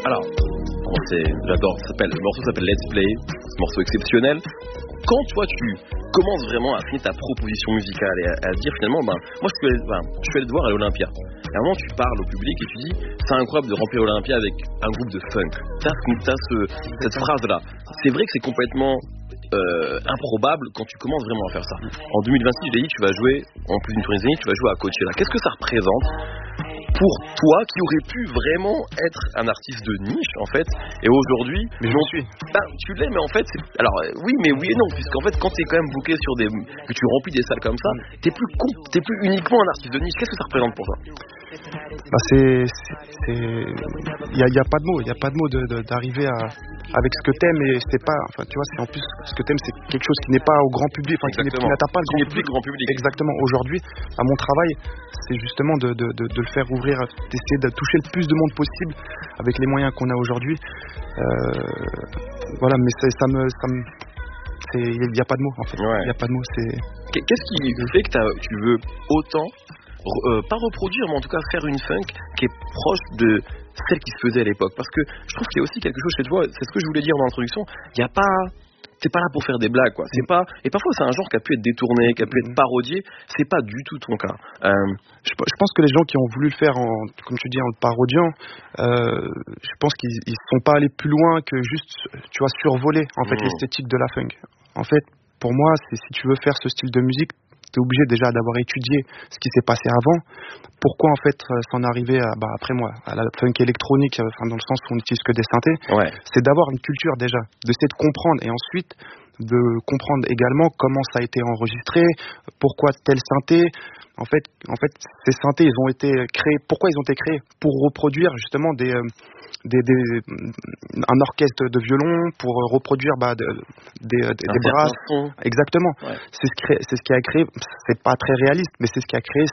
Alors, j'adore, le morceau s'appelle Let's Play, ce morceau exceptionnel. Quand toi tu commences vraiment à finir ta proposition musicale et à dire finalement, moi je suis allé te voir à l'Olympia. À un moment tu parles au public et tu dis, c'est incroyable de remplir l'Olympia avec un groupe de funk. T'as cette phrase-là. C'est vrai que c'est complètement improbable quand tu commences vraiment à faire ça. En 2026, je l'ai dit, tu vas jouer, en plus d'une tournée, tu vas jouer à Coachella. Qu'est-ce que ça représente pour toi qui aurait pu vraiment être un artiste de niche en fait, et aujourd'hui mais j'en suis tu l'es, mais en fait oui et non, puisqu'en fait quand t'es quand même booké sur que tu remplis des salles comme ça, t'es plus uniquement un artiste de niche. Qu'est-ce que ça représente pour toi? Il y a pas de mots d'arriver avec ce que t'aimes, et c'est pas, tu vois, c'est en plus ce que t'aimes, c'est quelque chose qui n'est pas au grand public, qui n'atteint pas le grand public. Exactement. Aujourd'hui, à mon travail, c'est justement de le faire ouvrir, d'essayer de toucher le plus de monde possible avec les moyens qu'on a aujourd'hui. Voilà, mais il n'y a pas de mots en fait. Il y a pas de mots. Qu'est-ce qui fait que tu veux autant pas reproduire, mais en tout cas faire une funk qui est proche de celle qui se faisait à l'époque? Parce que je trouve qu'il y a aussi quelque chose chez toi, c'est ce que je voulais dire dans l'introduction, t'es pas là pour faire des blagues, quoi. Et parfois c'est un genre qui a pu être détourné, qui a pu être parodié. C'est pas du tout ton cas. Je pense que les gens qui ont voulu le faire comme tu dis, en le parodiant, je pense qu'ils sont pas allés plus loin que juste, tu vois, survoler en fait l'esthétique de la funk. En fait, pour moi, si tu veux faire ce style de musique, t'es obligé déjà d'avoir étudié ce qui s'est passé avant. Pourquoi en fait s'en arriver après moi à la funk électronique, dans le sens où on n'utilise que des synthés. C'est d'avoir une culture déjà, d'essayer de comprendre, et ensuite de comprendre également comment ça a été enregistré, pourquoi tel synthé. En fait, ces synthés, ils ont été créés. Pourquoi ils ont été créés? Pour reproduire justement un orchestre de violon, pour reproduire des brasses. Exactement. C'est ce qui a créé. C'est pas très réaliste, mais c'est ce qui a créé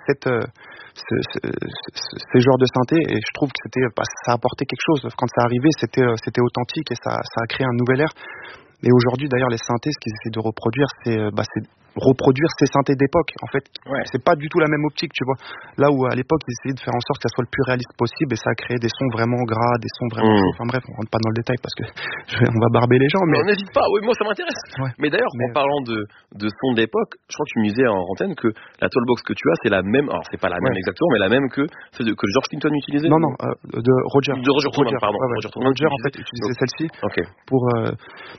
ces genres de synthé. Et je trouve que ça a apporté quelque chose. Quand ça arrivait, c'était authentique, et ça a créé un nouvel air. Et aujourd'hui, d'ailleurs, les synthés, ce qu'ils essaient de reproduire, c'est reproduire ces synthés d'époque. En fait, c'est pas du tout la même optique, tu vois. Là où à l'époque, ils essayaient de faire en sorte que ça soit le plus réaliste possible, et ça a créé des sons vraiment gras, des sons vraiment chauds. Enfin bref, on rentre pas dans le détail parce que on va barber les gens. Mais on n'hésite pas. Oui, moi ça m'intéresse. Mais d'ailleurs, en parlant de sons d'époque, je crois que tu me disais en antenne que la Tallbox que tu as, c'est la même. Alors c'est pas la même exactement, mais la même que celle que George Clinton utilisait. Non, de Roger. Roger Troutman, pardon. Roger en fait utilisait celle-ci